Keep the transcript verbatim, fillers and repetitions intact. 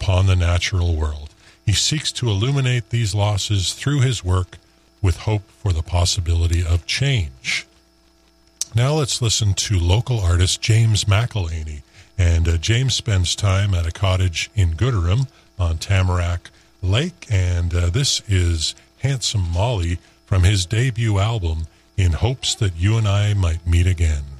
upon the natural world. He seeks to illuminate these losses through his work with hope for the possibility of change. Now let's listen to local artist James McElhaney. And uh, James spends time at a cottage in Gooderham on Tamarack Lake, and uh, this is Handsome Molly from his debut album, In Hopes That You and I Might Meet Again.